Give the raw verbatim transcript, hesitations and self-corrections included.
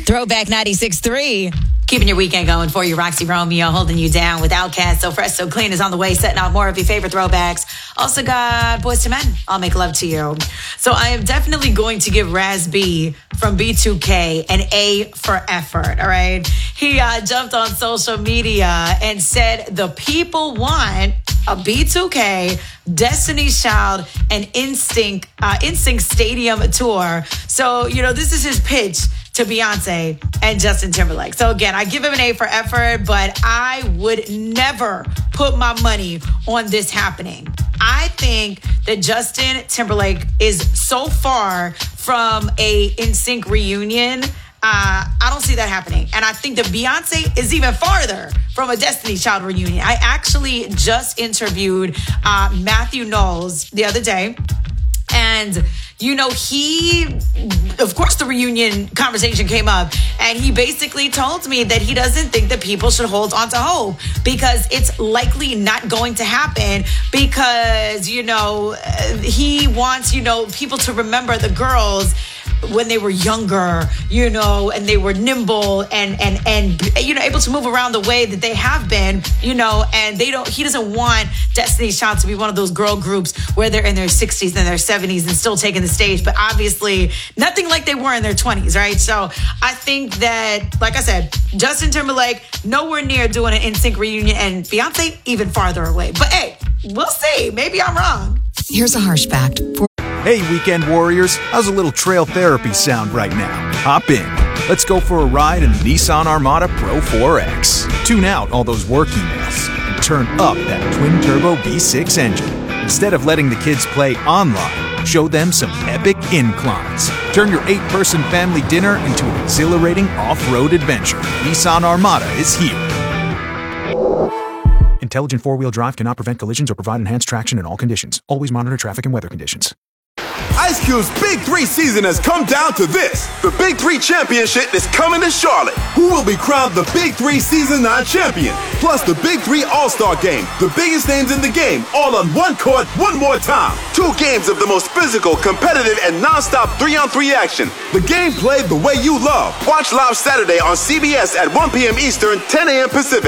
Throwback ninety-six point three. Keeping your weekend going for you, Roxy Romeo, holding you down with Outkast. So Fresh, So Clean is on the way, setting out more of your favorite throwbacks. Also got Boys to Men, I'll Make Love to You. So I am definitely going to give Raz B from B two K an A for effort, all right? He uh, jumped on social media and said the people want a B two K, Destiny's Child, and Instinct, uh, Instinct Stadium tour. So, you know, this is his pitch to Beyonce and Justin Timberlake. So again, I give him an A for effort, but I would never put my money on this happening. I think that Justin Timberlake is so far from a N Sync reunion. Uh, I don't see that happening. And I think that Beyonce is even farther from a Destiny's Child reunion. I actually just interviewed uh, Matthew Knowles the other day. And, you know, he, of course, the reunion conversation came up, and he basically told me that he doesn't think that people should hold on to hope because it's likely not going to happen because, you know, he wants, you know, people to remember the girls when they were younger, you know, and they were nimble and, and, and, you know, able to move around the way that they have been, you know, and they don't, he doesn't want Destiny's Child to be one of those girl groups where they're in their sixties and their seventies and still taking the stage, but obviously nothing like they were in their twenties, right? So I think that, like I said, Justin Timberlake, nowhere near doing an N Sync reunion, and Beyonce even farther away. But hey, we'll see. Maybe I'm wrong. Here's a harsh fact. For- Hey, weekend warriors, how's a little trail therapy sound right now? Hop in. Let's go for a ride in the Nissan Armada Pro four X. Tune out all those work emails and turn up that twin-turbo V six engine. Instead of letting the kids play online, show them some epic inclines. Turn your eight-person family dinner into an exhilarating off-road adventure. Nissan Armada is here. Intelligent four-wheel drive cannot prevent collisions or provide enhanced traction in all conditions. Always monitor traffic and weather conditions. Ice Cube's Big Three season has come down to this. The Big Three Championship is coming to Charlotte. Who will be crowned the Big Three Season nine champion? Plus the Big Three All-Star Game. The biggest names in the game, all on one court, one more time. Two games of the most physical, competitive, and non-stop three-on-three action. The game played the way you love. Watch live Saturday on C B S at one p.m. Eastern, ten a.m. Pacific.